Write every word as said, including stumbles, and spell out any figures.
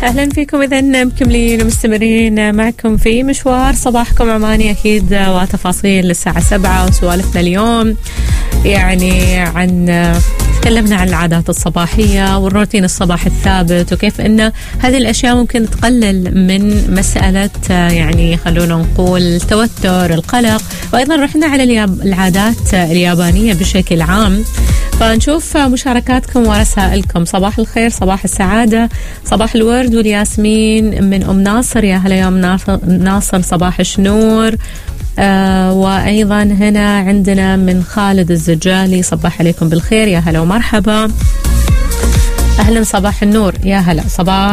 أهلا فيكم، إذا مكملين ومستمرين معكم في مشوار صباحكم عماني أكيد، وتفاصيل الساعة سبعة وسوالفنا اليوم يعني عن تكلمنا عن العادات الصباحية والروتين الصباح الثابت، وكيف أن هذه الأشياء ممكن تقلل من مسألة يعني خلونا نقول التوتر القلق. وأيضا رحنا على الياب العادات اليابانية بشكل عام، فنشوف مشاركاتكم ورسائلكم. صباح الخير، صباح السعادة، صباح الورد والياسمين من أم ناصر. يا هلا يا أم ناصر، صباح الشنور. آه وأيضا هنا عندنا من خالد الزجالي، صباح عليكم بالخير، يا هلا ومرحبا. أهلا، صباح النور، يا هلا، صباح